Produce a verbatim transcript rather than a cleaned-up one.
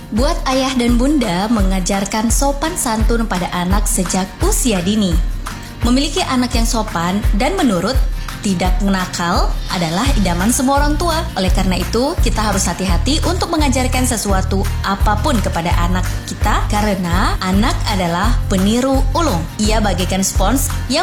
Buat ayah dan bunda, mengajarkan sopan santun pada anak sejak usia dini. Memiliki anak yang sopan dan menurut, tidak nakal adalah idaman semua orang tua. Oleh karena itu, kita harus hati-hati untuk mengajarkan sesuatu apapun kepada anak kita, karena anak adalah peniru ulung. Ia bagaikan spons yang